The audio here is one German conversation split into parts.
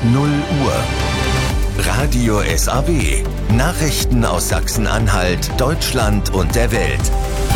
0 Uhr. Radio SAW. Nachrichten aus Sachsen-Anhalt, Deutschland und der Welt.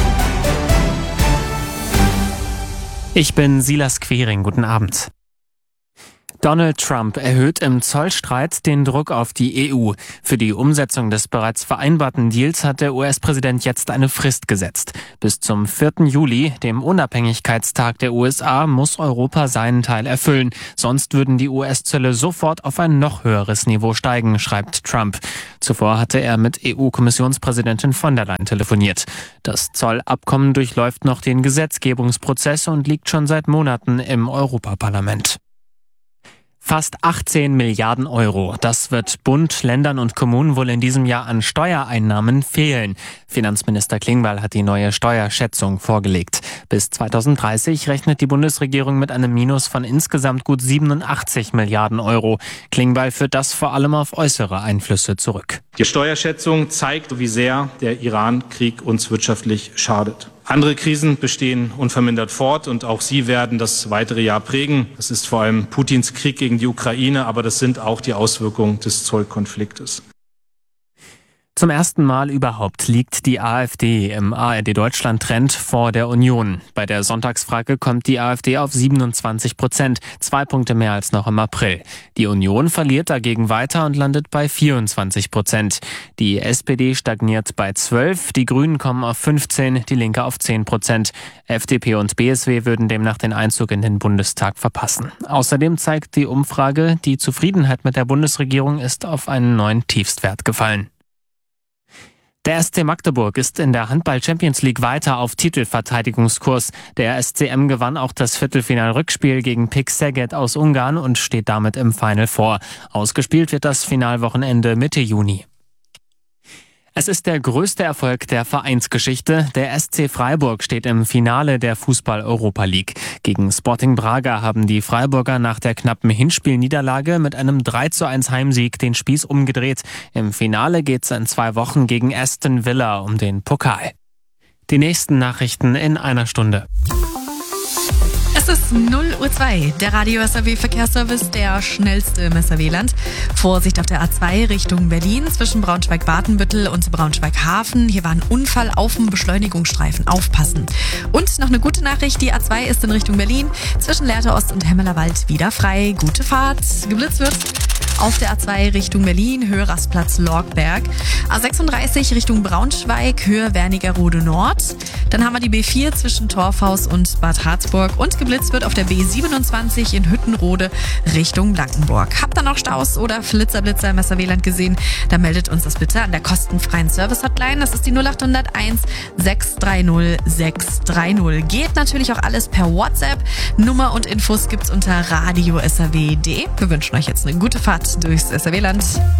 Ich bin Silas Quering. Guten Abend. Donald Trump erhöht im Zollstreit den Druck auf die EU. Für die Umsetzung des bereits vereinbarten Deals hat der US-Präsident jetzt eine Frist gesetzt. Bis zum 4. Juli, dem Unabhängigkeitstag der USA, muss Europa seinen Teil erfüllen. Sonst würden die US-Zölle sofort auf ein noch höheres Niveau steigen, schreibt Trump. Zuvor hatte er mit EU-Kommissionspräsidentin von der Leyen telefoniert. Das Zollabkommen durchläuft noch den Gesetzgebungsprozess und liegt schon seit Monaten im Europaparlament. Fast 18 Milliarden Euro. Das wird Bund, Ländern und Kommunen wohl in diesem Jahr an Steuereinnahmen fehlen. Finanzminister Klingbeil hat die neue Steuerschätzung vorgelegt. Bis 2030 rechnet die Bundesregierung mit einem Minus von insgesamt gut 87 Milliarden Euro. Klingbeil führt das vor allem auf äußere Einflüsse zurück. Die Steuerschätzung zeigt, wie sehr der Iran-Krieg uns wirtschaftlich schadet. Andere Krisen bestehen unvermindert fort und auch sie werden das weitere Jahr prägen. Das ist vor allem Putins Krieg gegen die Ukraine, aber das sind auch die Auswirkungen des Zollkonfliktes. Zum ersten Mal überhaupt liegt die AfD im ARD-Deutschland-Trend vor der Union. Bei der Sonntagsfrage kommt die AfD auf 27%, 2 Punkte mehr als noch im April. Die Union verliert dagegen weiter und landet bei 24%. Die SPD stagniert bei 12%, die Grünen kommen auf 15%, die Linke auf 10%. FDP und BSW würden demnach den Einzug in den Bundestag verpassen. Außerdem zeigt die Umfrage, die Zufriedenheit mit der Bundesregierung ist auf einen neuen Tiefstwert gefallen. Der SC Magdeburg ist in der Handball-Champions League weiter auf Titelverteidigungskurs. Der SCM gewann auch das Viertelfinal-Rückspiel gegen PIK Szeged aus Ungarn und steht damit im Final Four. Ausgespielt wird das Finalwochenende Mitte Juni. Es ist der größte Erfolg der Vereinsgeschichte. Der SC Freiburg steht im Finale der Fußball-Europa League. Gegen Sporting Braga haben die Freiburger nach der knappen Hinspielniederlage mit einem 3:1 Heimsieg den Spieß umgedreht. Im Finale geht's in 2 Wochen gegen Aston Villa um den Pokal. Die nächsten Nachrichten in einer Stunde. Es ist 0:02 Uhr, der Radio SAW Verkehrsservice, der schnellste im SAW-Land. Vorsicht auf der A2 Richtung Berlin zwischen Braunschweig-Badenbüttel und Braunschweig-Hafen. Hier war ein Unfall auf dem Beschleunigungsstreifen. Aufpassen. Und noch eine gute Nachricht, die A2 ist in Richtung Berlin zwischen Lehrte Ost und Hemmelerwald wieder frei. Gute Fahrt. Geblitzt wird auf der A2 Richtung Berlin, Höhe Rastplatz Lorgberg. A36 Richtung Braunschweig, Höhe Wernigerode Nord. Dann haben wir die B4 zwischen Torfhaus und Bad Harzburg und geblitzt wird auf der B27 in Hüttenrode Richtung Blankenburg. Habt ihr noch Staus oder Flitzer im SAW-Land gesehen? Dann meldet uns das bitte an der kostenfreien Service-Hotline. Das ist die 0801 630 630. Geht natürlich auch alles per WhatsApp. Nummer und Infos gibt's unter radiosaw.de. Wir wünschen euch jetzt eine gute Fahrt durchs SAW-Land.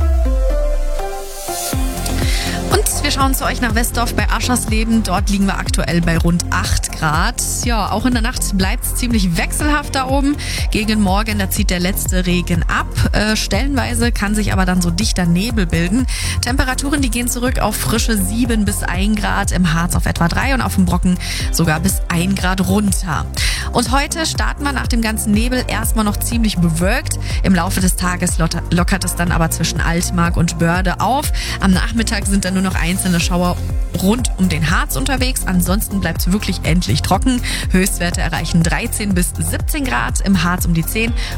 Und wir schauen zu euch nach Westdorf bei Aschersleben. Dort liegen wir aktuell bei rund 8 Grad. Ja, auch in der Nacht bleibt es ziemlich wechselhaft da oben. Gegen Morgen, da zieht der letzte Regen ab. Stellenweise kann sich aber dann so dichter Nebel bilden. Temperaturen, die gehen zurück auf frische 7 bis 1 Grad. Im Harz auf etwa 3 und auf dem Brocken sogar bis 1 Grad runter. Und heute starten wir nach dem ganzen Nebel erstmal noch ziemlich bewölkt. Im Laufe des Tages lockert es dann aber zwischen Altmark und Börde auf. Am Nachmittag sind dann nur noch einzelne Schauer rund um den Harz unterwegs. Ansonsten bleibt es wirklich endlich trocken. Höchstwerte erreichen 13 bis 17 Grad, im Harz um die 10